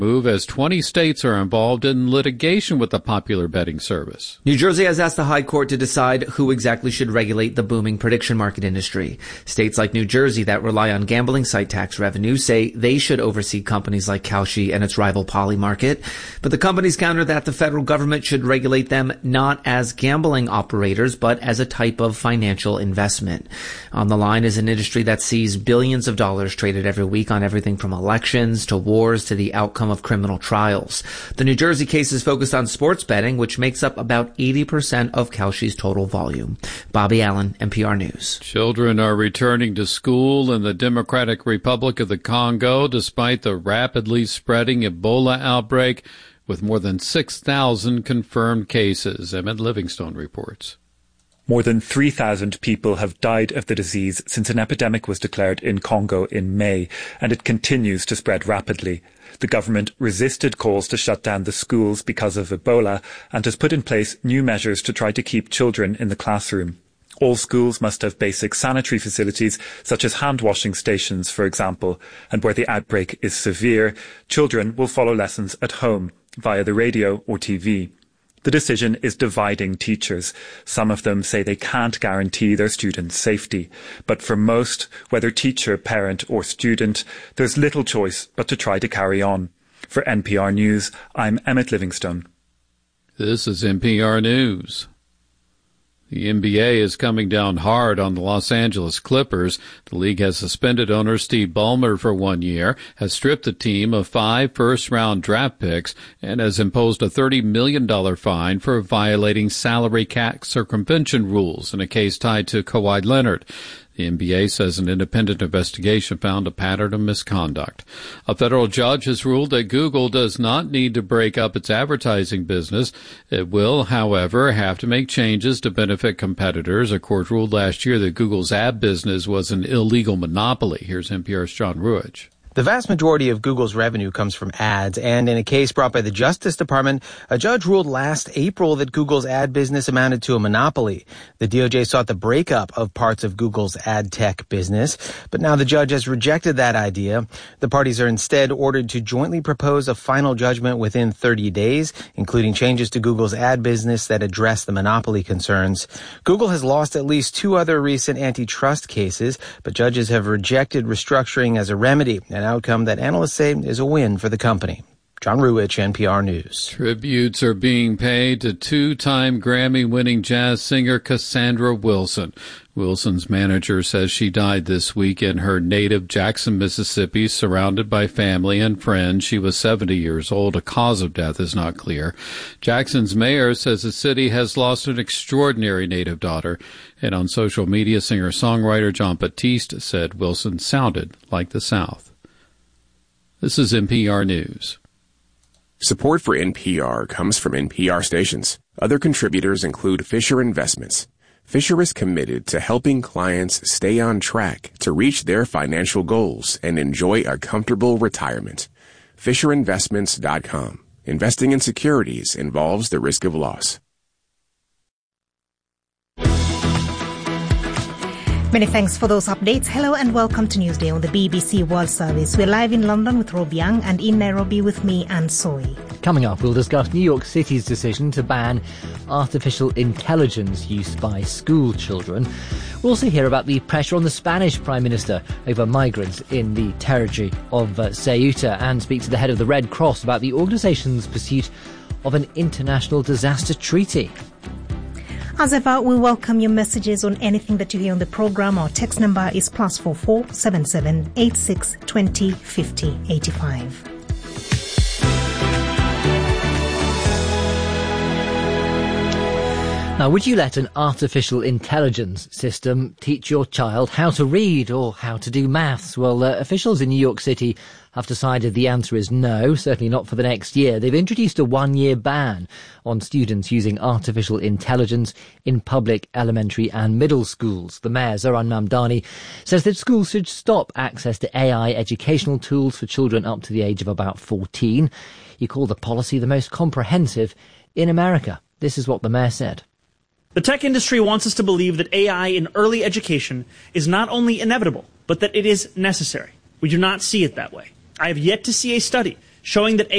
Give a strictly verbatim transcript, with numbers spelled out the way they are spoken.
move as twenty states are involved in litigation with the popular betting service. New Jersey has asked the High Court to decide who exactly should regulate the booming prediction market industry. States like New Jersey that rely on gambling site tax revenue say they should oversee companies like Kalshi and its rival Polymarket. But the companies counter that the federal government should regulate them not as gambling operators, but as a type of financial investment. On the line is an industry that sees billions of dollars traded every week on everything from elections to wars to the outcome of criminal trials. The New Jersey case is focused on sports betting, which makes up about eighty percent of Kalshi's total volume. Bobby Allen, N P R News. Children are returning to school in the Democratic Republic of the Congo despite the rapidly spreading Ebola outbreak with more than six thousand confirmed cases. Emmett Livingstone reports. More than three thousand people have died of the disease since an epidemic was declared in Congo in May, and it continues to spread rapidly. The government resisted calls to shut down the schools because of Ebola and has put in place new measures to try to keep children in the classroom. All schools must have basic sanitary facilities, such as hand-washing stations, for example, and where the outbreak is severe, children will follow lessons at home via the radio or T V. The decision is dividing teachers. Some of them say they can't guarantee their students' safety. But for most, whether teacher, parent or student, there's little choice but to try to carry on. For N P R News, I'm Emmett Livingstone. This is N P R News. The N B A is coming down hard on the Los Angeles Clippers. The league has suspended owner Steve Ballmer for one year, has stripped the team of five first-round draft picks, and has imposed a thirty million dollars fine for violating salary cap circumvention rules in a case tied to Kawhi Leonard. The N B A says an independent investigation found a pattern of misconduct. A federal judge has ruled that Google does not need to break up its advertising business. It will, however, have to make changes to benefit competitors. A court ruled last year that Google's ad business was an illegal monopoly. Here's N P R's John Ruich. The vast majority of Google's revenue comes from ads, and in a case brought by the Justice Department, a judge ruled last April that Google's ad business amounted to a monopoly. The D O J sought the breakup of parts of Google's ad tech business, but now the judge has rejected that idea. The parties are instead ordered to jointly propose a final judgment within thirty days, including changes to Google's ad business that address the monopoly concerns. Google has lost at least two other recent antitrust cases, but judges have rejected restructuring as a remedy, an outcome that analysts say is a win for the company. John Ruich, N P R News. Tributes are being paid to two-time Grammy-winning jazz singer Cassandra Wilson. Wilson's manager says she died this week in her native Jackson, Mississippi, surrounded by family and friends. She was seventy years old. A cause of death is not clear. Jackson's mayor says the city has lost an extraordinary native daughter. And on social media, singer-songwriter John Batiste said Wilson sounded like the South. This is N P R News. Support for N P R comes from N P R stations. Other contributors include Fisher Investments. Fisher is committed to helping clients stay on track to reach their financial goals and enjoy a comfortable retirement. Fisher Investments dot com. Investing in securities involves the risk of loss. Many thanks for those updates. Hello and welcome to Newsday on the B B C World Service. We're live in London with Rob Young and in Nairobi with me, Anne Soy. Coming up, we'll discuss New York City's decision to ban artificial intelligence use by school children. We'll also hear about the pressure on the Spanish Prime Minister over migrants in the territory of uh, Ceuta and speak to the head of the Red Cross about the organisation's pursuit of an international disaster treaty. As ever, we welcome your messages on anything that you hear on the program. Our text number is plus four four seven seven eight six twenty fifty eighty five. Now, would you let an artificial intelligence system teach your child how to read or how to do maths? Well, uh, officials in New York City have decided the answer is no, certainly not for the next year. They've introduced a one-year ban on students using artificial intelligence in public elementary and middle schools. The mayor, Zohran Mamdani, says that schools should stop access to A I educational tools for children up to the age of about fourteen. He called the policy the most comprehensive in America. This is what the mayor said. The tech industry wants us to believe that A I in early education is not only inevitable, but that it is necessary. We do not see it that way. I have yet to see a study showing that